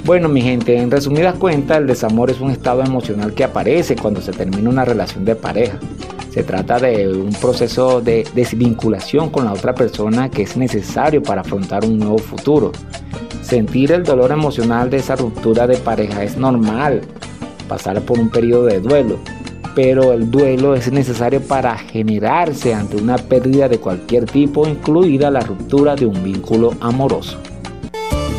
Bueno, mi gente, en resumidas cuentas, el desamor es un estado emocional que aparece cuando se termina una relación de pareja. Se trata de un proceso de desvinculación con la otra persona que es necesario para afrontar un nuevo futuro. Sentir el dolor emocional de esa ruptura de pareja es normal, pasar por un periodo de duelo, pero el duelo es necesario para generarse ante una pérdida de cualquier tipo, incluida la ruptura de un vínculo amoroso.